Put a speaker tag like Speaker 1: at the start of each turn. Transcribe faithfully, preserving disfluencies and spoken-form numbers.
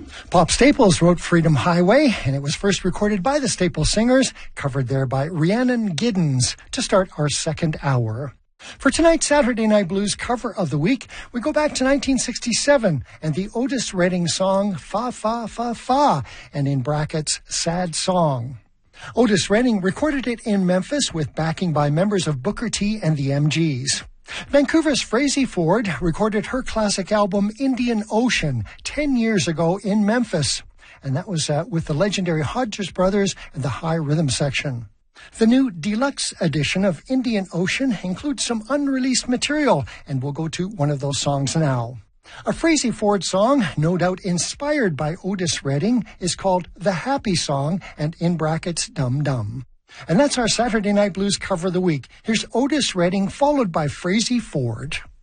Speaker 1: Pop Staples wrote Freedom Highway, and it was first recorded by the Staples Singers, covered there by Rhiannon Giddens, to start our second hour. For tonight's Saturday Night Blues cover of the week, we go back to nineteen sixty-seven and the Otis Redding song Fa Fa Fa Fa, and in brackets, Sad Song. Otis Redding recorded it in Memphis with backing by members of Booker T and the M Gs. Vancouver's Frazey Ford recorded her classic album Indian Ocean ten years ago in Memphis, and that was uh, with the legendary Hodges Brothers and the High Rhythm Section. The new deluxe edition of Indian Ocean includes some unreleased material, and we'll go to one of those songs now. A Frazey Ford song, no doubt inspired by Otis Redding, is called The Happy Song, and in brackets, Dum Dum. And that's our Saturday Night Blues cover of the week. Here's Otis Redding, followed by Frazey Ford.